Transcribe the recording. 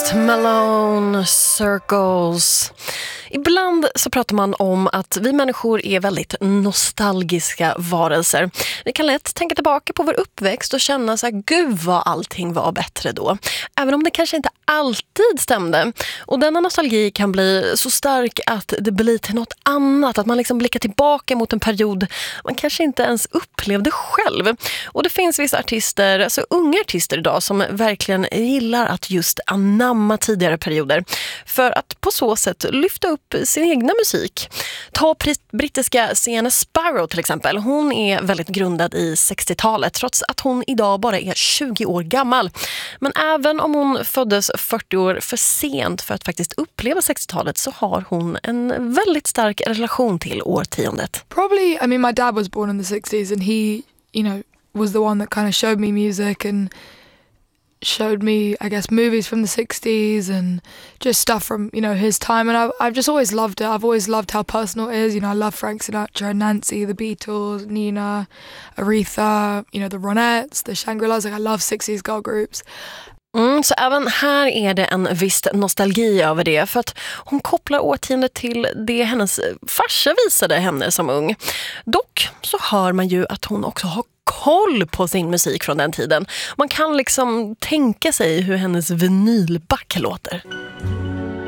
Post Malone, Circles. Ibland så pratar man om att vi människor är väldigt nostalgiska varelser. Vi kan lätt tänka tillbaka på vår uppväxt och känna så här, gud vad allting var bättre då. Även om det kanske inte alltid stämde. Och denna nostalgi kan bli så stark att det blir till något annat. Att man liksom blickar tillbaka mot en period man kanske inte ens upplevde själv. Och det finns vissa artister, alltså unga artister idag, som verkligen gillar att just anamma tidigare perioder. För att på så sätt lyfta upp sin egna musik. Ta brittiska Sienna Sparrow till exempel. Hon är väldigt grundad i 60-talet trots att hon idag bara är 20 år gammal. Men även om hon föddes 40 år för sent för att faktiskt uppleva 60-talet så har hon en väldigt stark relation till årtiondet. Probably, I mean, my dad was born in the 60s and he, was the one that kind of showed me music and showed me, I guess, movies from the 60s and just stuff from, his time. And I've just always loved it. I've always loved how personal it is. I love Frank Sinatra, Nancy, the Beatles, Nina, Aretha, the Ronettes, the Shangri-Las. I love 60s girl groups. Så även här är det en viss nostalgi över det för att hon kopplar årtiondet till det hennes farsa visade henne som ung. Dock så hör man ju att hon också har koll på sin musik från den tiden. Man kan liksom tänka sig hur hennes vinylback låter.